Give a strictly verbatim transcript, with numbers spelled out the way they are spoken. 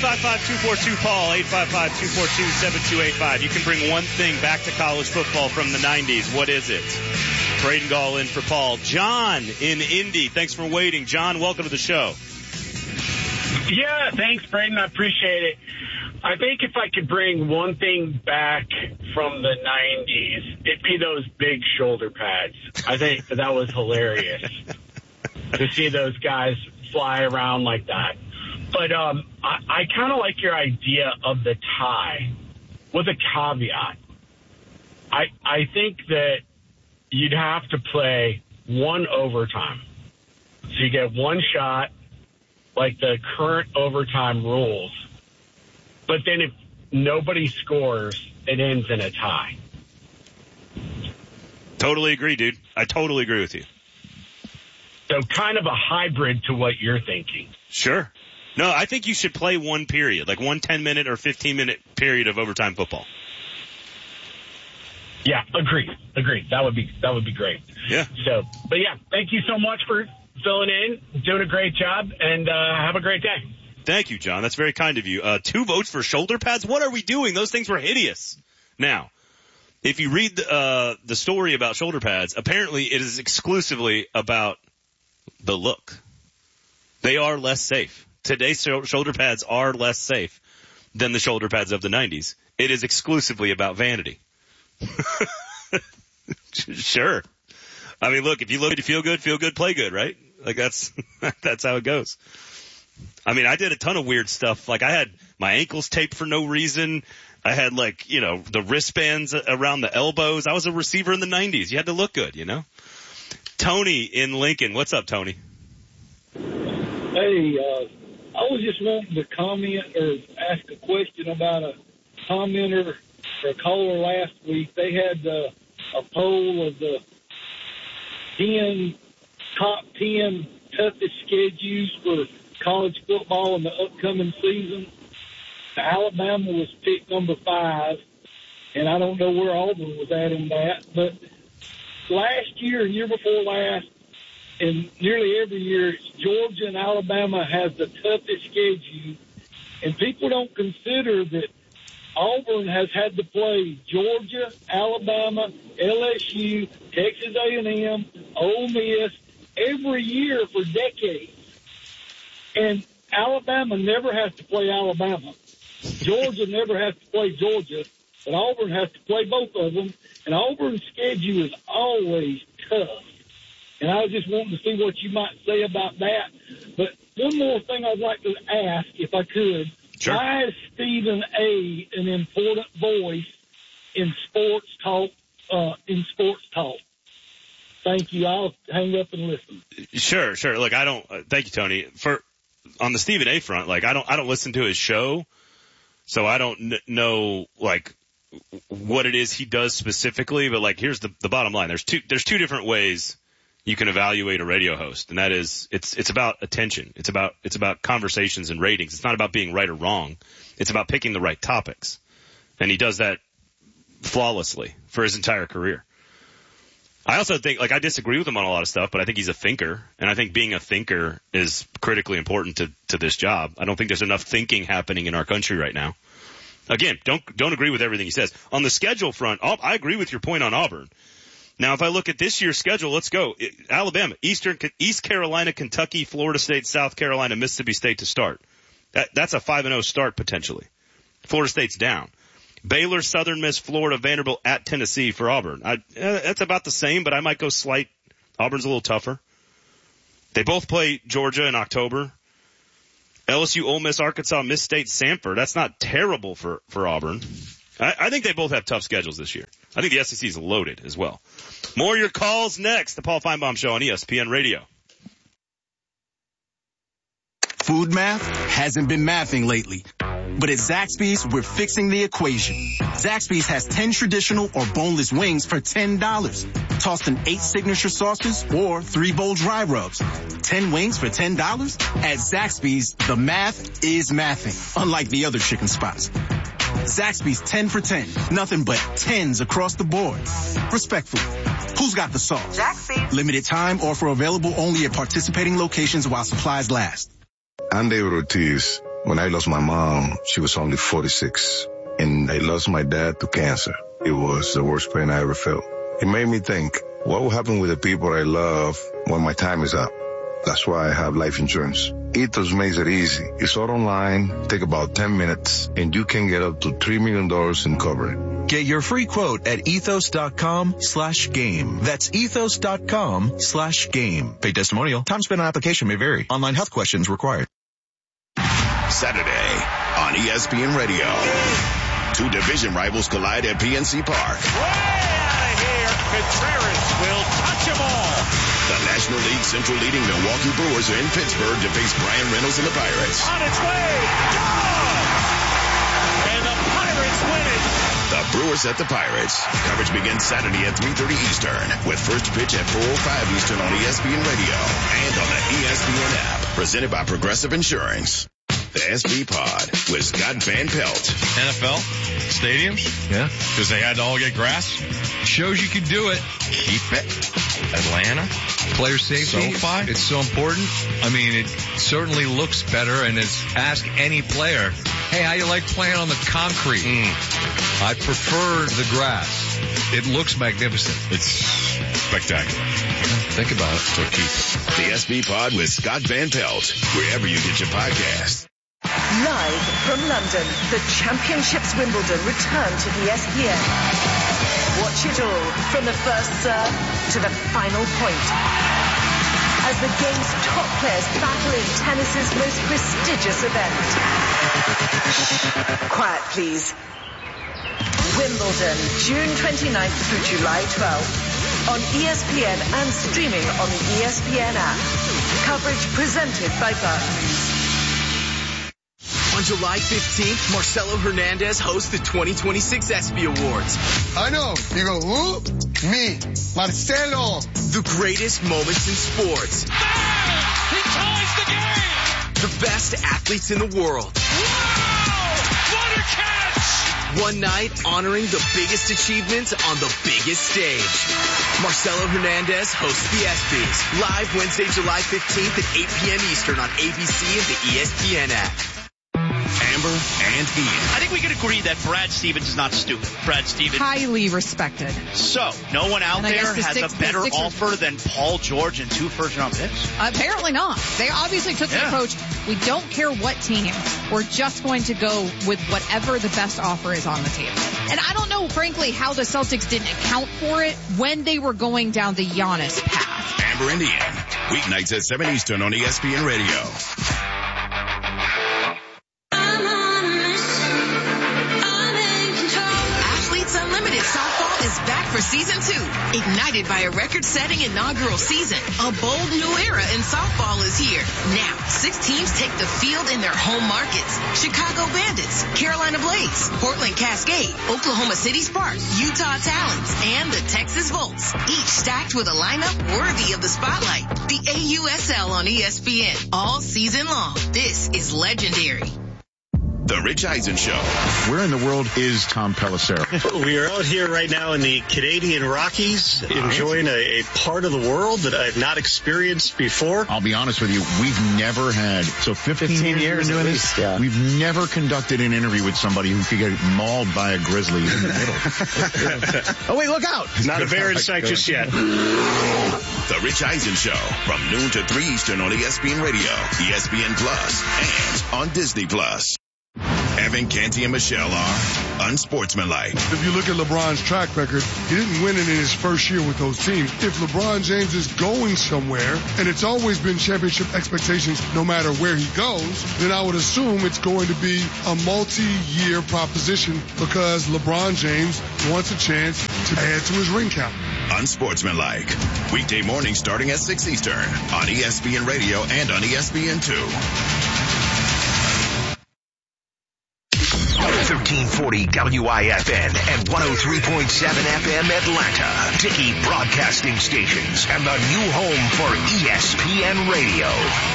five five, two four two, Paul, eight five five, two four two, seven two eight five. You can bring one thing back to college football from the nineties. What is it? Braden Gall in for Paul. John in Indy. Thanks for waiting. John, welcome to the show. Yeah, thanks, Braden. I appreciate it. I think if I could bring one thing back from the nineties, it'd be those big shoulder pads. I think that was hilarious to see those guys fly around like that. But um, I, I kind of like your idea of the tie with a caveat. I I think that you'd have to play one overtime. So you get one shot, like the current overtime rules. But then if nobody scores, it ends in a tie. Totally agree, dude. I totally agree with you. So kind of a hybrid to what you're thinking. Sure. No, I think you should play one period, like one ten-minute or fifteen-minute period of overtime football. Yeah, agreed. Agreed. That would be that would be great. Yeah. So, but yeah, thank you so much for filling in, doing a great job, and uh, have a great day. Thank you, John. That's very kind of you. Uh, two votes for shoulder pads? What are we doing? Those things were hideous. Now, if you read uh, the story about shoulder pads, apparently it is exclusively about the look. They are less safe. Today's shoulder pads are less safe than the shoulder pads of the nineties. It is exclusively about vanity. Sure. I mean, look, if you look, you feel good, feel good, play good, right? Like that's, that's how it goes. I mean, I did a ton of weird stuff. Like I had my ankles taped for no reason. I had like, you know, the wristbands around the elbows. I was a receiver in the nineties. You had to look good, you know? Tony in Lincoln. What's up, Tony? Hey, uh, I was just wanting to comment or ask a question about a commenter or a caller last week. They had uh, a poll of the ten top ten toughest schedules for college football in the upcoming season. Alabama was picked number five, and I don't know where Auburn was at in that. But last year and year before last, and nearly every year, Georgia and Alabama has the toughest schedule, and people don't consider that Auburn has had to play Georgia, Alabama, L S U, Texas A and M, Ole Miss every year for decades. And Alabama never has to play Alabama. Georgia never has to play Georgia, but Auburn has to play both of them. And Auburn's schedule is always tough. And I was just wanting to see what you might say about that. But one more thing I'd like to ask, if I could. Sure. Why is Stephen A. an important voice in sports talk, uh, in sports talk? Thank you. I'll hang up and listen. Sure, sure. Look, I don't, uh, thank you, Tony. For, on the Stephen A. front, like, I don't, I don't listen to his show, so I don't n- know, like, what it is he does specifically, but like, here's the, the bottom line. There's two, there's two different ways you can evaluate a radio host, and that is, it's, it's about attention. It's about, it's about conversations and ratings. It's not about being right or wrong. It's about picking the right topics. And he does that flawlessly for his entire career. I also think, like, I disagree with him on a lot of stuff, but I think he's a thinker, and I think being a thinker is critically important to, to this job. I don't think there's enough thinking happening in our country right now. Again, don't, don't agree with everything he says. On the schedule front, I agree with your point on Auburn. Now, if I look at this year's schedule, let's go. Alabama, Eastern, East Carolina, Kentucky, Florida State, South Carolina, Mississippi State to start. That, that's a five and oh start potentially. Florida State's down. Baylor, Southern Miss, Florida, Vanderbilt, at Tennessee for Auburn. I, eh, that's about the same, but I might go slight. Auburn's a little tougher. They both play Georgia in October. L S U, Ole Miss, Arkansas, Miss State, Samford. That's not terrible for, for Auburn. I, I think they both have tough schedules this year. I think the S E C is loaded as well. More of your calls next. The Paul Feinbaum Show on E S P N Radio. Food math hasn't been mathing lately. But at Zaxby's, we're fixing the equation. Zaxby's has ten traditional or boneless wings for ten dollars. Tossed in eight signature sauces or three bold dry rubs. ten wings for ten dollars? At Zaxby's, the math is mathing, unlike the other chicken spots. Zaxby's ten for ten. Nothing but tens across the board. Respectfully, who's got the sauce? Zaxby's. Limited time offer available only at participating locations while supplies last. Andy Ortiz When I lost my mom, she was only forty-six. And I lost my dad to cancer. It was the worst pain I ever felt. It made me think, what will happen with the people I love when my time is up? That's why I have life insurance. Ethos makes it easy. It's all online, take about ten minutes, and you can get up to three million dollars in coverage. Get your free quote at ethos.com slash game. That's ethos.com slash game. Paid testimonial. Time spent on application may vary. Online health questions required. Saturday on E S P N Radio. Two division rivals collide at P N C Park. Way out of here. Contreras will touch them all. The National League Central leading Milwaukee Brewers are in Pittsburgh to face Brian Reynolds and the Pirates. On its way. Gone. And the Pirates win it. The Brewers at the Pirates. Coverage begins Saturday at three thirty Eastern with first pitch at four oh five Eastern on E S P N Radio and on the E S P N app. Presented by Progressive Insurance. The S B Pod with Scott Van Pelt. N F L stadiums? Yeah. Because they had to all get grass? Shows you could do it. Keep it. Atlanta? Player safety. SoFi? It's so important. I mean, it certainly looks better, and it's ask any player, hey, how you like playing on the concrete? Mm. I prefer the grass. It looks magnificent. It's spectacular. Think about it. So keep it. The S B Pod with Scott Van Pelt, wherever you get your podcast. Live from London, the Championships Wimbledon return to E S P N. Watch it all from the first serve to the final point. As the game's top players battle in tennis's most prestigious event. Quiet, please. Wimbledon, June twenty-ninth through July twelfth. On E S P N and streaming on the E S P N app. Coverage presented by Barclays. On July fifteenth, Marcelo Hernandez hosts the twenty twenty-six ESPY Awards. I know. You go, who? Me, Marcelo. The greatest moments in sports. Bang! He ties the game! The best athletes in the world. Wow! What a catch! One night honoring the biggest achievements on the biggest stage. Marcelo Hernandez hosts the ESPYs. Live Wednesday, July fifteenth at eight p.m. Eastern on A B C and the E S P N app. Amber and Ian. I think we can agree that Brad Stevens is not stupid. Brad Stevens. Highly respected. So, no one out there the has six, a better offer than Paul George and two first-round picks? Apparently not. They obviously took yeah. the approach, we don't care what team. We're just going to go with whatever the best offer is on the table. And I don't know, frankly, how the Celtics didn't account for it when they were going down the Giannis path. Amber and Ian. Weeknights at seven Eastern on E S P N Radio. Is back for season two. Ignited by a record-setting inaugural season, a bold new era in softball is here. Now, six teams take the field in their home markets. Chicago Bandits, Carolina Blades, Portland Cascade, Oklahoma City Sparks, Utah Talons, and the Texas Volts. Each stacked with a lineup worthy of the spotlight. The A U S L on E S P N all season long. This is legendary. The Rich Eisen Show. Where in the world is Tom Pelissero? We are out here right now in the Canadian Rockies, enjoying a, a part of the world that I've not experienced before. I'll be honest with you, we've never had, so fifteen, fifteen years doing this, yeah. We've never conducted an interview with somebody who could get mauled by a grizzly in the middle. Oh, wait, look out. Not a bear in sight just yet. The Rich Eisen Show from noon to three Eastern on E S P N Radio, E S P N Plus, and on Disney Plus. Evan, Canty, and Michelle are unsportsmanlike. If you look at LeBron's track record, he didn't win it in his first year with those teams. If LeBron James is going somewhere, and it's always been championship expectations no matter where he goes, then I would assume it's going to be a multi-year proposition because LeBron James wants a chance to add to his ring count. Unsportsmanlike. Weekday morning starting at six Eastern on E S P N Radio and on E S P N two. thirteen forty W I F N and one oh three point seven F M Atlanta. Dickey Broadcasting Stations and the new home for E S P N Radio.